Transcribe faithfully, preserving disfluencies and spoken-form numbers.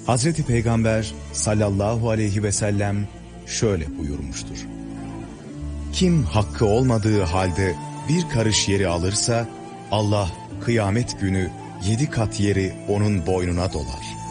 Hazreti Peygamber sallallahu aleyhi ve sellem şöyle buyurmuştur. Kim hakkı olmadığı halde bir karış yeri alırsa Allah kıyamet günü yedi kat yeri onun boynuna dolar.